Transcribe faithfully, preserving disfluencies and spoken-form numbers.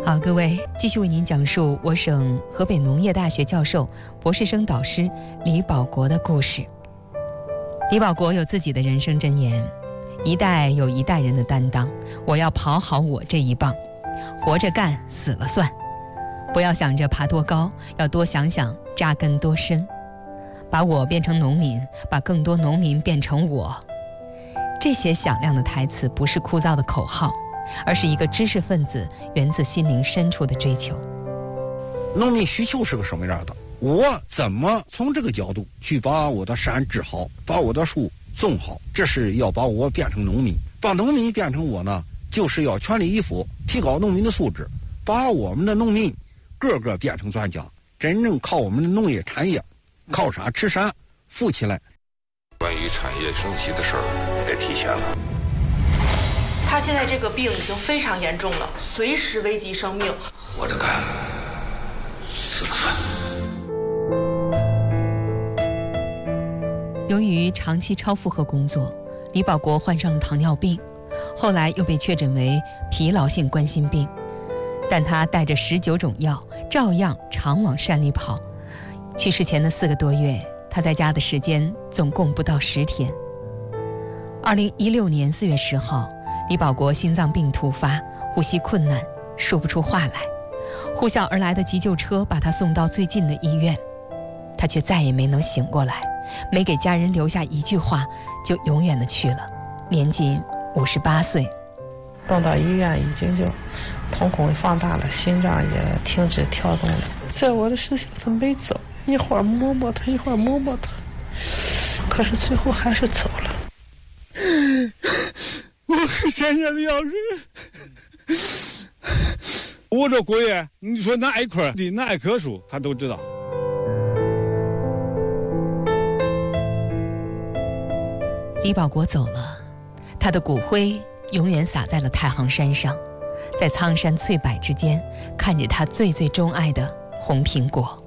好，各位，继续为您讲述我省河北农业大学教授、博士生导师李保国的故事。李保国有自己的人生箴言：一代有一代人的担当，我要跑好我这一棒，活着干，死了算。不要想着爬多高，要多想想扎根多深。把我变成农民，把更多农民变成我。这些响亮的台词不是枯燥的口号，而是一个知识分子源自心灵深处的追求。 农民需求是个什么样的？我怎么从这个角度去把我的山治好，把我的树种好？这是要把我变成农民，把农民变成我呢，就是要全力以赴提高农民的素质，把我们的农民个个变成专家，真正靠我们的农业产业靠山吃山富起来。 关于产业升级的事儿得提前了。 他现在这个病已经非常严重了，随时危及生命。 活着干，死了算。 由于长期超负荷工作，李保国患上了糖尿病，后来又被确诊为疲劳性冠心病。但他带着十九种药，照样常往山里跑。去世前的四个多月，他在家的时间总共不到十天。二零一六年四月十号，李保国心脏病突发，呼吸困难，说不出话来。呼啸而来的急救车把他送到最近的医院，他却再也没能醒过来，没给家人留下一句话，就永远的去了，年仅五十八岁。 送到医院已经就瞳孔放大了，心脏也停止跳动了。在我的视线他没走，一会儿摸摸他，一会儿摸摸他，可是最后还是走了。 我可想想的要是，我这国爷，你说哪一块的哪一棵树，他都知道。 李保国走了，他的骨灰永远洒在了太行山上，在苍山翠柏之间，看着他最最钟爱的红苹果。